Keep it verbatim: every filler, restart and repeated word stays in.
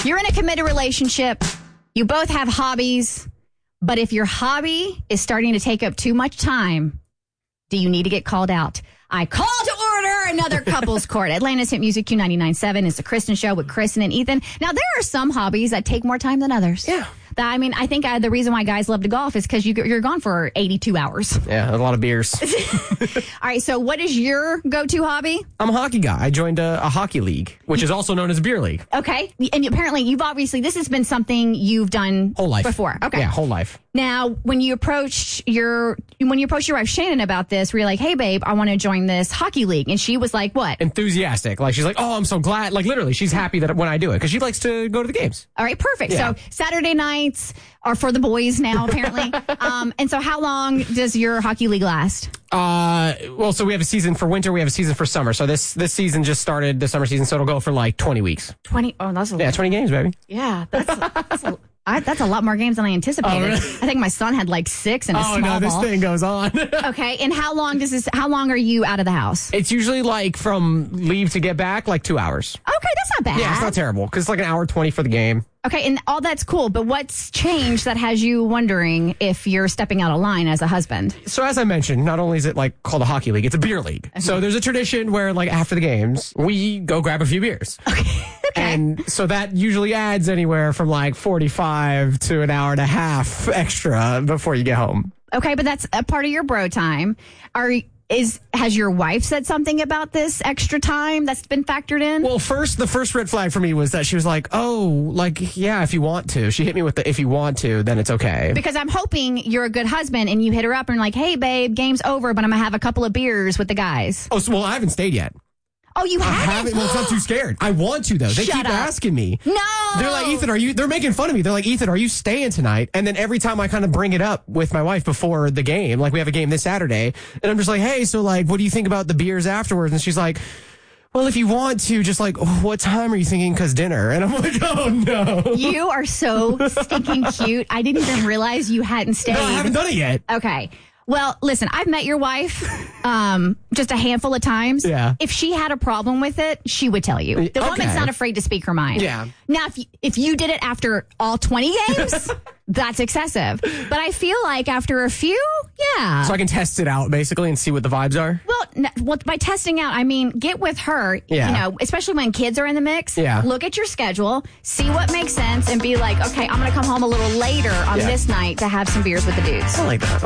You're in a committed relationship. You both have hobbies. But if your hobby is starting to take up too much time, do you need to get called out? I call to order another couples court. Atlanta's Hit Music Q ninety-nine point seven is the Kristen Show with Kristen and Ethan. Now, there are some hobbies that take more time than others. Yeah. That, I mean, I think uh, the reason why guys love to golf is because you, you're gone for eighty-two hours. Yeah, a lot of beers. All right, so what is your go-to hobby? I'm a hockey guy. I joined a, a hockey league, which is also known as a beer league. Okay. And apparently, you've obviously, this has been something you've done Whole life. before. Okay. Yeah, whole life. Now, when you approached your when you approached your wife Shannon about this, were you like, "Hey, babe, I want to join this hockey league," and she was like, "What?" Enthusiastic. Like she's like, "Oh, I'm so glad." Like literally, she's happy that when I do it because she likes to go to the games. All right, perfect. Yeah. So Saturday nights are for the boys now, apparently. um, and so, how long does your hockey league last? Uh, well, so we have a season for winter, we have a season for summer. So this this season just started, the summer season, so it'll go for like twenty weeks. Twenty. Oh, that's a Yeah, twenty games, baby. Yeah, that's that's a, I, that's a lot more games than I anticipated. Oh, really? I think my son had like six in a Oh small no, this ball. thing goes on. Okay, and how long does this? How long are you out of the house? It's usually like from leave to get back, like two hours. Okay, that's not bad. Yeah, it's not terrible because it's like an hour twenty for the game. Okay, and all that's cool, but what's changed that has you wondering if you're stepping out of line as a husband? So as I mentioned, not only is it like called a hockey league, it's a beer league. Okay. So there's a tradition where like after the games, we go grab a few beers. Okay. Okay. And so that usually adds anywhere from like forty-five to an hour and a half extra before you get home. Okay, but that's a part of your bro time. Are is has your wife said something about this extra time that's been factored in? Well, first, the first red flag for me was that she was like, oh, like, yeah, if you want to. She hit me with the, if you want to, then it's okay. Because I'm hoping you're a good husband and you hit her up and like, hey, babe, game's over, but I'm going to have a couple of beers with the guys. Oh, so, well, I haven't stayed yet. Oh, you I haven't? haven't. Well, I'm too scared. I want to, though. They Shut keep up. asking me. No. They're like, Ethan, are you, they're making fun of me. They're like, Ethan, are you staying tonight? And then every time I kind of bring it up with my wife before the game, like we have a game this Saturday, and I'm just like, hey, so like, what do you think about the beers afterwards? And she's like, well, if you want to, just like, what time are you thinking? Because dinner. And I'm like, oh, no. You are so stinking cute. I didn't even realize you hadn't stayed. No, I haven't done it yet. Okay. Well, listen, I've met your wife um, just a handful of times. Yeah. If she had a problem with it, she would tell you. The Okay. woman's not afraid to speak her mind. Yeah. Now, if you, if you did it after all twenty games, that's excessive. But I feel like after a few, yeah. So I can test it out, basically, and see what the vibes are? Well, n- well, by testing out, I mean, get with her, Yeah. you know, especially when kids are in the mix. Yeah. Look at your schedule, see what makes sense, and be like, okay, I'm going to come home a little later on Yeah. this night to have some beers with the dudes. I like that.